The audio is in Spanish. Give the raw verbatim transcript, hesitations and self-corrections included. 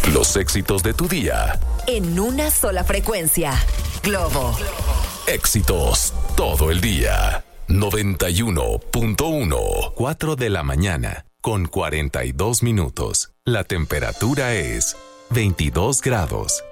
Los éxitos de tu día. En una sola frecuencia. Globo. Éxitos todo el día. noventa y uno punto uno. cuatro de la mañana con cuarenta y dos minutos. La temperatura es veintidós grados.